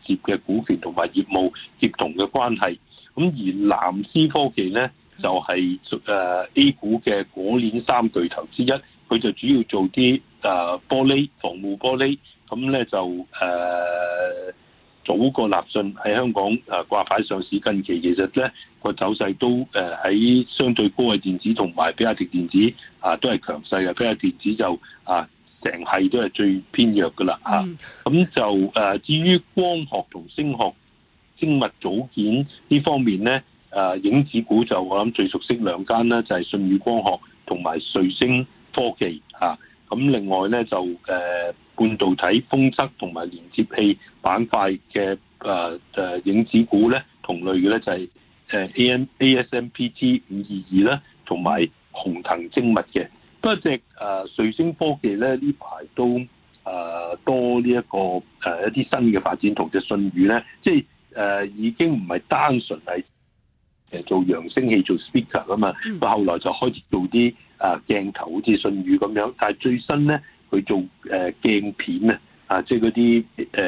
接嘅股權同埋業務協同嘅關係。咁而藍思科技咧就係A 股嘅果鏈三巨頭之一，佢就主要做啲玻璃防護玻璃，咁咧就早個立訊喺香港掛牌上市，近期其實咧個走勢都喺相對高嘅電子同埋比亞迪電子都係強勢嘅，比亞迪電子就成係都係最偏弱㗎啦嚇。咁就至於光學同聲物組件呢方面咧，影子股就我諗最熟悉兩間啦，就係舜宇光學同埋瑞聲科技嚇。咁另外咧就半導體封測同埋連接器板塊嘅影子股咧，同類嘅咧就係ASMPT 522啦，同埋鴻騰精密嘅。不過隻瑞聲科技咧呢排都多呢一個一啲新嘅發展，同隻舜宇咧，即係已經唔係單純係做揚聲器做 speaker 啊嘛，佢後來就開始做啲鏡頭，好似舜宇咁樣。但係最新咧，佢做鏡片即係嗰啲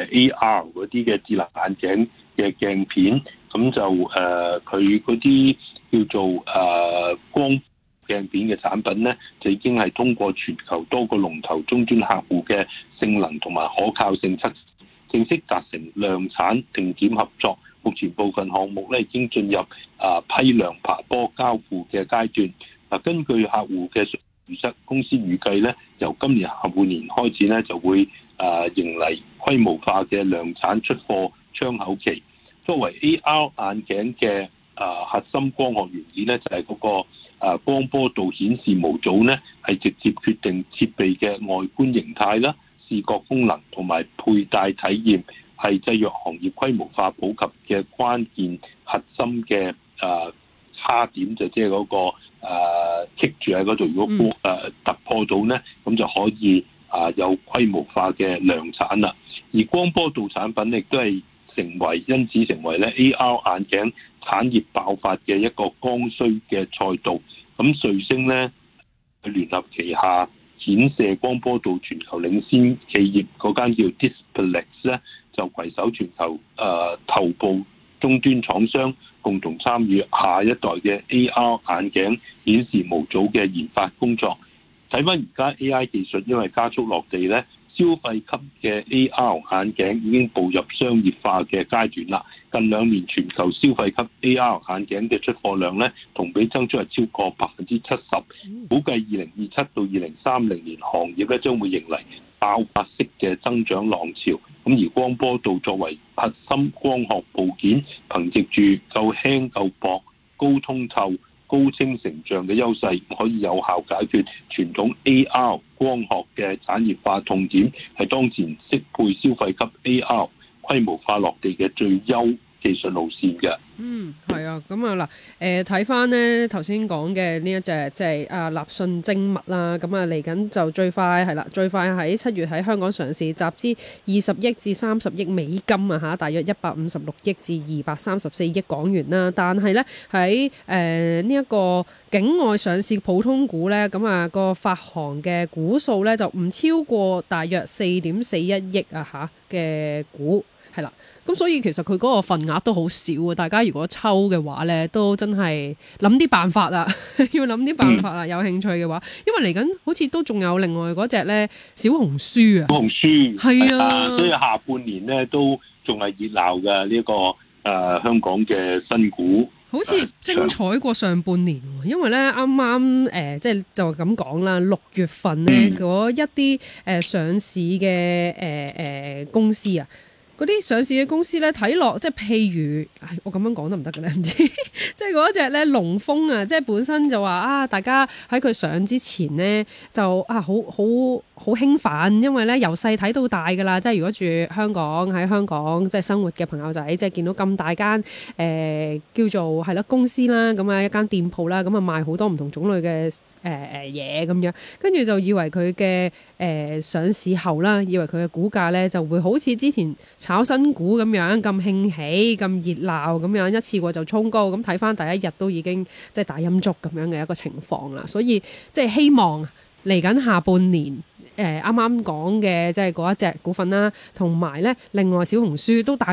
AR 嗰啲嘅智能眼鏡嘅鏡片，咁就佢嗰啲叫做光鏡片嘅產品咧，就已經係通過全球多個龍頭終端客戶嘅性能同埋可靠性測試，正式達成量產定檢合作。目前部分項目咧已經進入批量爬坡交付嘅階段。根據客戶嘅預測，公司預計咧由今年下半年開始咧就會迎嚟規模化嘅量產出貨窗口期。作為 AR 眼鏡嘅核心光學原理咧，就係嗰個光波導顯示模組咧，係直接決定設備嘅外觀形態啦、視覺功能同埋佩戴體驗，係製藥行業規模化普及嘅關鍵核心嘅差點，就即係嗰個棘住喺嗰度。如果突破到咧，咁就可以有規模化嘅量產啦。而光波導產品亦都係因此成為咧 AR 眼鏡產業爆發嘅一個剛需嘅賽道。咁瑞聲咧聯合旗下顯射光波導全球領先企業嗰間叫 Displex 咧，就攜手全球頭部終端廠商，共同參與下一代嘅 AR 眼鏡顯示模組嘅研發工作。睇翻而家 AI 技術因為加速落地咧，消費級嘅 AR 眼鏡已經步入商業化嘅階段啦。近2年全球消費級 AR 眼鏡嘅出貨量咧，同比增長係超過70%。估計2027到2030年行業咧將會迎嚟爆發式嘅增長浪潮。咁而光波導作為核心光學部件，憑藉住夠輕夠薄、高通透、高清成像嘅優勢，可以有效解決傳統 AR 光學嘅產業化痛點，係當前適配消費級 AR 規模化落地嘅最優技術路線嘅。 係啊，咁啊嗱，睇翻咧頭先講嘅呢一隻即係立訊精密啦，咁嚟緊就最快喺7月喺香港上市，集資20億至30億美金啊，大約156億至234億港元啦。但係咧喺呢一個境外上市普通股咧，咁個發行嘅股數咧就唔超過大約4.41億嘅股。係啦，咁所以其實佢嗰個份額都好少啊！大家如果抽嘅話咧，都真係諗啲辦法啦，要諗啲辦法啦。有興趣嘅話，因為嚟緊好似都仲有另外嗰隻咧小紅書啊，小紅書係啊， 所以下半年咧都仲係熱鬧嘅呢個香港嘅新股。 好似精彩過上半年，因為咧啱啱即係就咁講啦，6月份咧嗰一啲上市嘅公司啊。嗰啲上市嘅公司咧睇落，即係譬如，我咁樣講得唔得嘅咧？唔知，即係嗰一隻咧龍豐啊，即係本身就話大家喺佢上之前咧就好興奮，因為咧由細睇到大㗎啦，即係如果住喺香港即係生活嘅朋友仔，即係見到咁大間叫做係啦公司啦，咁一間店鋪啦，咁賣好多唔同種類嘅嘢咁樣，跟住就以為佢嘅上市後啦，以為佢嘅股價咧就會好似之前炒新股咁樣咁興起、咁熱鬧咁樣，一次過就衝高。咁睇翻第一日都已經即係大陰燭咁樣嘅一個情況啦。所以即係希望嚟緊下半年啱啱講嘅即係嗰一隻股份啦，同埋咧另外小紅書都帶